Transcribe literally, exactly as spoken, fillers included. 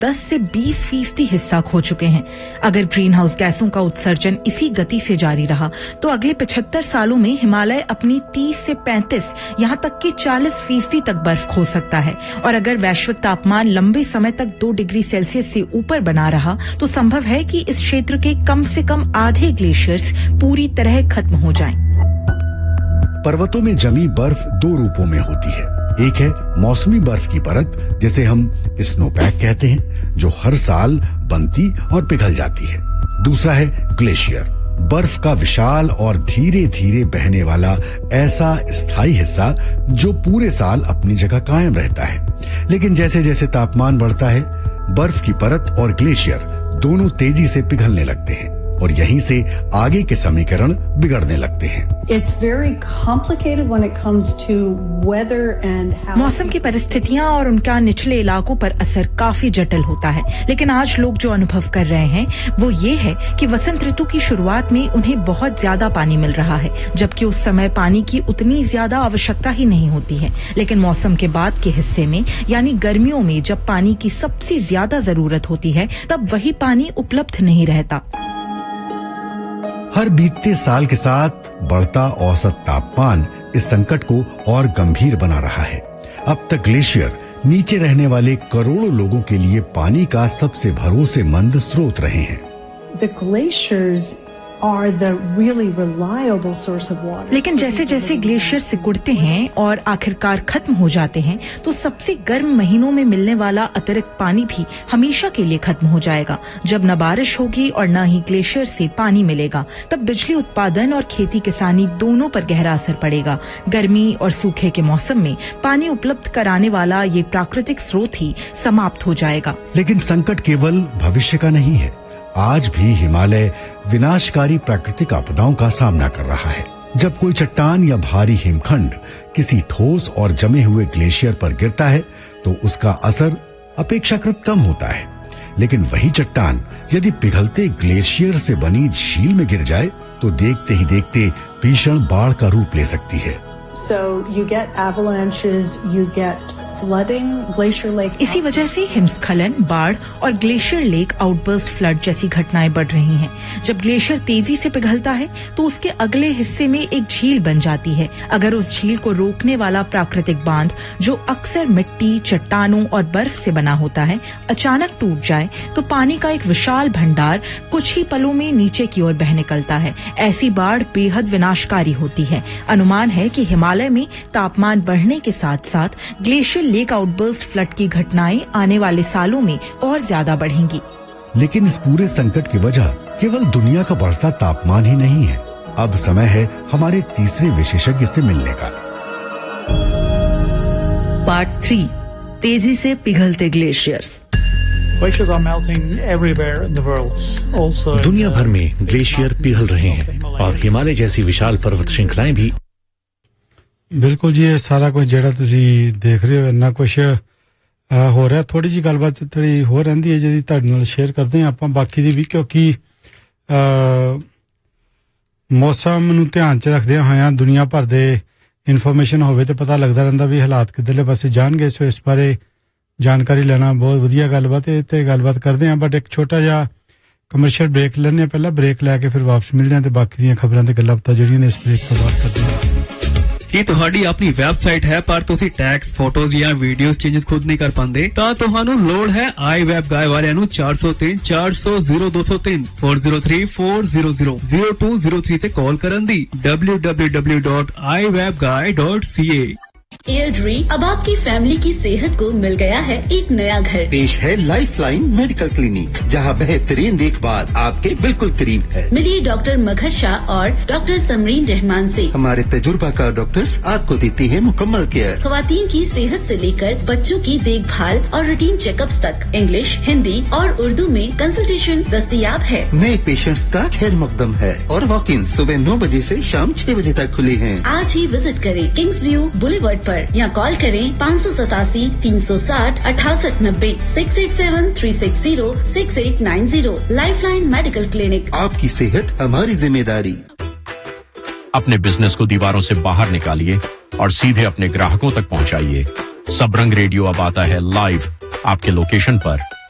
दस से बीस फीसदी हिस्सा खो चुके हैं। अगर ग्रीन हाउस गैसों का उत्सर्जन इसी गति से जारी रहा तो अगले पचहत्तर सालों में हिमालय अपनी तीस से पैंतीस यहाँ तक कि चालीस फीसदी तक बर्फ खो सकता है। और अगर वैश्विक तापमान लंबे समय तक दो डिग्री सेल्सियस से ऊपर बना रहा तो संभव है कि इस क्षेत्र के कम से कम आधे ग्लेशियर्स पूरी तरह खत्म हो जाएं। पर्वतों में जमी बर्फ दो रूपों में होती है। एक है मौसमी बर्फ की परत, जिसे हम स्नोपैक कहते हैं, जो हर साल बनती और पिघल जाती है। दूसरा है ग्लेशियर, बर्फ का विशाल और धीरे धीरे बहने वाला ऐसा स्थायी हिस्सा जो पूरे साल अपनी जगह कायम रहता है। लेकिन जैसे जैसे तापमान बढ़ता है, बर्फ की परत और ग्लेशियर दोनों तेजी से पिघलने लगते हैं और यहीं से आगे के समीकरण बिगड़ने लगते हैं। It's very complicated when it comes to weather and how मौसम की परिस्थितियां और उनका निचले इलाकों पर असर काफी जटिल होता है। लेकिन आज लोग जो अनुभव कर रहे हैं वो ये है कि वसंत ऋतु की शुरुआत में उन्हें बहुत ज्यादा पानी मिल रहा है, जबकि उस समय पानी की उतनी ज्यादा आवश्यकता ही नहीं होती है। लेकिन मौसम के बाद के हिस्से में यानी गर्मियों में जब पानी की सबसे ज्यादा जरूरत होती है तब वही पानी उपलब्ध नहीं रहता। हर बीतते साल के साथ बढ़ता औसत तापमान इस संकट को और गंभीर बना रहा है। अब तक ग्लेशियर नीचे रहने वाले करोड़ों लोगों के लिए पानी का सबसे भरोसेमंद स्रोत रहे हैं। The glaciers are the really reliable source of water. लेकिन जैसे जैसे ग्लेशियर सिकुड़ते हैं और आखिरकार खत्म हो जाते हैं तो सबसे गर्म महीनों में मिलने वाला अतिरिक्त पानी भी हमेशा के लिए खत्म हो जाएगा। जब न बारिश होगी और न ही ग्लेशियर से पानी मिलेगा, तब बिजली उत्पादन और खेती किसानी दोनों पर गहरा असर पड़ेगा। गर्मी और सूखे के मौसम में पानी उपलब्ध कराने वाला ये प्राकृतिक स्रोत ही समाप्त हो जाएगा। लेकिन संकट केवल भविष्य का नहीं है। आज भी हिमालय विनाशकारी प्राकृतिक आपदाओं का सामना कर रहा है। जब कोई चट्टान या भारी हिमखंड किसी ठोस और जमे हुए ग्लेशियर पर गिरता है तो उसका असर अपेक्षाकृत कम होता है। लेकिन वही चट्टान यदि पिघलते ग्लेशियर से बनी झील में गिर जाए तो देखते ही देखते भीषण बाढ़ का रूप ले सकती है। So you get avalanches, you get flooding, glacier lake. इसी वजह से हिमस्खलन, बाढ़ और ग्लेशियर लेक आउटबर्स्ट फ्लड जैसी घटनाएं बढ़ रही हैं। जब ग्लेशियर तेजी से पिघलता है तो उसके अगले हिस्से में एक झील बन जाती है। अगर उस झील को रोकने वाला प्राकृतिक बांध, जो अक्सर मिट्टी, चट्टानों और बर्फ से बना होता है, अचानक टूट जाए तो पानी का एक विशाल भंडार कुछ ही पलों में नीचे की ओर बह निकलता है। ऐसी बाढ़ बेहद विनाशकारी होती है। अनुमान है कि हिमालय में तापमान बढ़ने के साथ साथ ग्लेशियर लेक आउटबर्स्ट फ्लड की घटनाएं आने वाले सालों में और ज्यादा बढ़ेंगी। लेकिन इस पूरे संकट की वजह केवल दुनिया का बढ़ता तापमान ही नहीं है। अब समय है हमारे तीसरे विशेषज्ञ से मिलने का। पार्ट थ्री, तेजी से पिघलते ग्लेशियर्स। दुनिया भर में ग्लेशियर पिघल रहे हैं और हिमालय जैसी विशाल पर्वत श्रृंखलाएं भी। बिल्कुल जी, ये सारा कुछ जेड़ा तुसी देख रहे हो इन्ना कुछ हो रहा। थोड़ी जी गलबात थोड़ी हो रही है जी तुहाडे नाल शेयर करते हैं आपां बाकी दी भी, क्योंकि मौसम नूं ध्यान च रखदे होइआं दुनिया भर दे इन्फॉर्मेशन होवे ते पता लगदा रहिंदा भी हालात किधरले पासे जाणगे। सो इस बारे जानकारी लेना बहुत वधिया गलबात है ते गलबात करदे हां। बट एक छोटा जिहा कमर्शियल ब्रेक लैने पहला, ब्रेक लैके फिर वापस मिलदे हां ते बाकी दियां खबरां ते गल्लां बातां ਜਿਹੜੀਆਂ ਨੇ इस ब्रेक तो बाद करदे हां। ਕੀ ਤੁਹਾਡੀ ਆਪਣੀ ਵੈਬਸਾਈਟ ਹੈ ਪਰ ਤੁਸੀਂ ਟੈਕਸਟ, ਫੋਟੋਜ਼ ਜਾਂ ਵੀਡੀਓਜ਼ ਚੇਂਜਸ ਖੁਦ ਨਹੀਂ ਕਰ ਪਾਉਂਦੇ ਤਾਂ ਤੁਹਾਨੂੰ ਲੋੜ ਹੈ ਆਈ ਵੈਬ ਗਾਈ ਵਾਲਿਆਂ ਨੂੰ ਚਾਰ ਸੌ ਤਿੰਨ ਚਾਰ ਸੌ ਜ਼ੀਰੋ ਦੋ ਸੌ ਤਿੰਨ ਚਾਰ ਜ਼ੀਰੋ ਥ੍ਰੀ ਚਾਰ zero zero zero two zero three ਤੇ ਕਾਲ ਕਰਨ ਦੀ ਡਬਲਯੂ ਡਬਲਯੂ ਡਬਲਯੂ ਡਾਟ ਆਈ ਵੈਬ ਗਾਈ ਡਾਟ ਸੀ ਏ। एयरड्री, अब आपकी फैमिली की सेहत को मिल गया है एक नया घर। पेश है लाइफलाइन मेडिकल क्लिनिक, जहां बेहतरीन देखभाल आपके बिल्कुल करीब है। मिलिए डॉक्टर मगर शाह और डॉक्टर समरीन रहमान से। हमारे तजुर्बाकार डॉक्टर्स आपको देती है मुकम्मल केयर। खवातीन की सेहत से लेकर बच्चों की देखभाल और रूटीन चेकअप्स तक इंग्लिश, हिंदी और उर्दू में कंसल्टेशन दस्तयाब है। नए पेशेंट्स का खैर मकदम है और वॉक इन सुबह नौ बजे से शाम छह बजे तक खुले हैं। आज ही विजिट करें किंग्स व्यू बुलेवर्ड पर या कॉल करें पाँच सौ सतासी तीन सौ साठ अठासठ नब्बे six eight seven three six zero six eight nine zero. Lifeline medical clinic, आपकी सेहत हमारी जिम्मेदारी। अपने बिजनेस को दीवारों से बाहर निकालिए और सीधे अपने ग्राहकों तक पहुंचाइए। सबरंग रेडियो अब आता है लाइव आपके लोकेशन पर।